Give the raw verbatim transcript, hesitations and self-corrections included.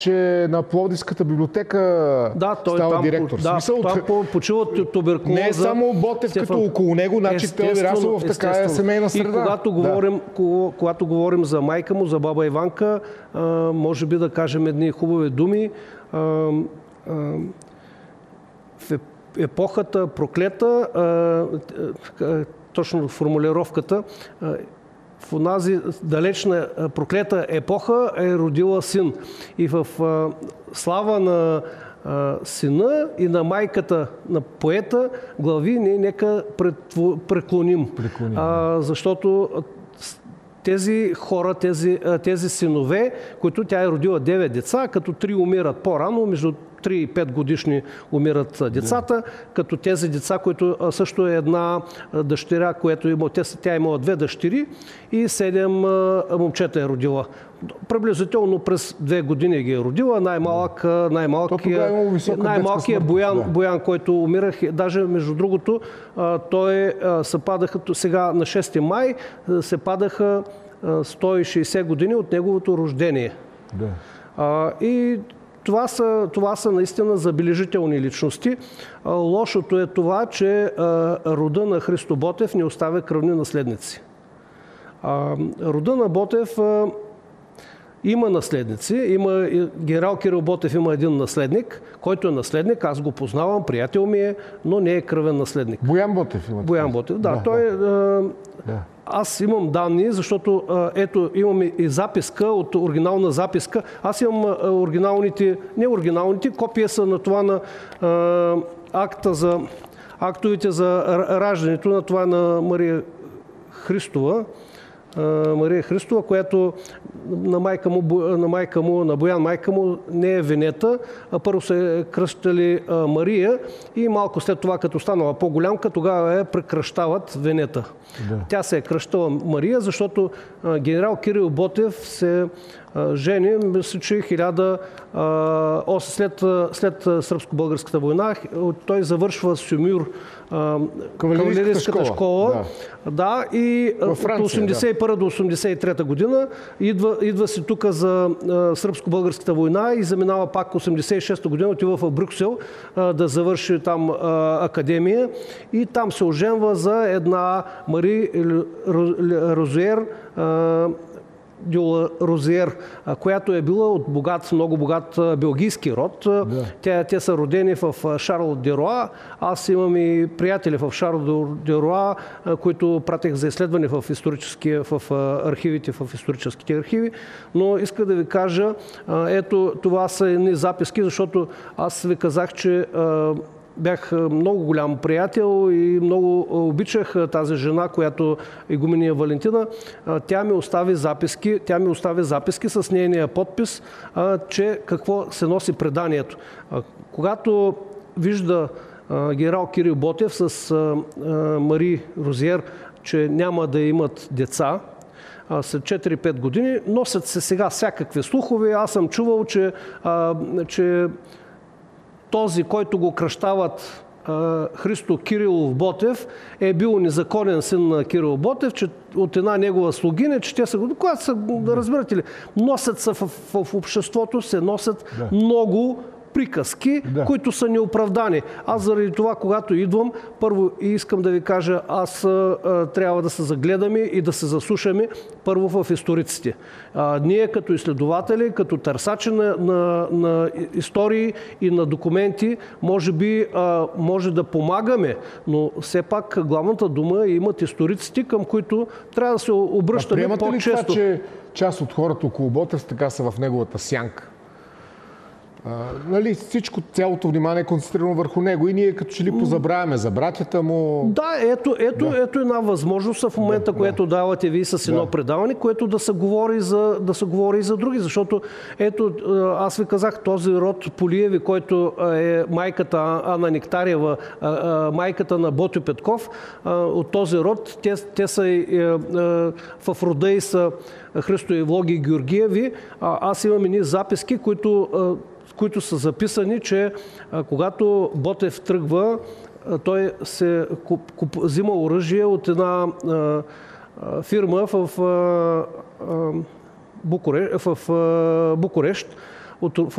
че на Пловдивската библиотека да, той става там, директор. Да, смисъл, там почива туберкулоза. Не е само Ботев като около него, значи той е расъл в такава семейна среда. И когато, да. говорим, когато говорим за майка му, за баба Иванка, а, може би да кажем едни хубави думи. А, а, в епохата проклета, а, а, точно формулировката, а, в онази далечна проклета епоха е родила син. И в а, слава на а, сина и на майката на поета глави ние нека преклоним. преклоним. А, защото тези хора, тези, тези синове, които тя е родила девет деца, като три умират по-рано, между три и пет годишни умират децата, да. Като тези деца, които също е една дъщеря, която има, тя е имала две дъщери и седем момчета е родила. Приблизително през две години ги е родила. Най-малък, най-малкият, най-малкият Боян, да. Боян, който умирах, даже между другото, той се падаха, сега на шести май се падаха сто и шейсет години от неговото рождение. Да. И Това са, това са наистина забележителни личности. Лошото е това, че рода на Христо Ботев не оставя кръвни наследници. Рода на Ботев има наследници. Има, генерал Кирил Ботев има един наследник, който е наследник. Аз го познавам, приятел ми е, но не е кръвен наследник. Боян Ботев има. Боян Ботев, да. да той да. Да. Аз имам данни, защото ето имаме и записка, от оригинална записка. Аз имам оригиналните, не оригиналните, копия са на това на а, акта за, актовете за раждането на това на Мария Христова. Мария Христова, която на майка му, на, майка му, на Боян майка му не е Венета, а първо се кръщали Мария и малко след това, като станала по-голямка, тогава я прекръщават Венета. Да. Тя се е кръщала Мария, защото генерал Кирил Ботев се жени, мисля, че хиляда, след, след Сръбско-българската война, той завършва Сюмюр, кавалерийската школа. школа. Да. да, и от осемдесет и първа до осемдесет и трета година идва, идва си тук за Сръбско-българската война и заминава пак осемдесет и шеста година, отива в Брюксел да завърши там академия и там се оженва за една Мари Розиер, Дюла Розиер, която е била от богат, много богат белгийски род. Да. Те, те са родени в Шарл де Роа. Аз имам и приятели в Шарл де Роа, които пратех за изследване в, в архивите, в историческите архиви. Но иска да ви кажа, ето това са едни записки, защото аз ви казах, че бях много голям приятел и много обичах тази жена, която игумения Валентина. Тя ми остави записки, тя ми остави записки с нейния подпис, че какво се носи преданието. Когато вижда генерал Кирил Ботев с Мари Розиер, че няма да имат деца, след четири-пет години, носят се сега всякакви слухове. Аз съм чувал, че, че този, който го кръщават Христо Кирилов Ботев, е бил незаконен син на Кирил Ботев, че от една негова слугиня, че те са, когато са, да разбирате ли, носят се в, в, в обществото, се носят да. много приказки, да. които са неоправдани. Аз заради това, когато идвам, първо искам да ви кажа, аз а, трябва да се загледаме и да се заслушаме първо в историците. А, ние като изследователи, като търсачи на, на, на истории и на документи, може би а, може да помагаме, но все пак главната дума имат историците, към които трябва да се обръщаме по-често. А приемате ли това, че част от хората около Ботев така са в неговата сянка? А, нали, всичко, цялото внимание е концентрирано върху него и ние като че ли позабравяме за братята му. Да, ето, ето, да. ето една възможност в момента, да, което да. давате вие с едно да. предаване, което да се говори за, да се говори и за други, защото ето, аз ви казах, този род Полиеви, който е майката Ана Нектариева, майката на Ботьо Петков, от този род, те, те са в рода и са Христо Евлоги и Георгиеви. Аз имам едни записки, които които са записани, че а, когато Ботев тръгва, а, той се куп, куп, взима оръжие от една а, а, фирма в, а, а, Букуре, в а, Букурещ. от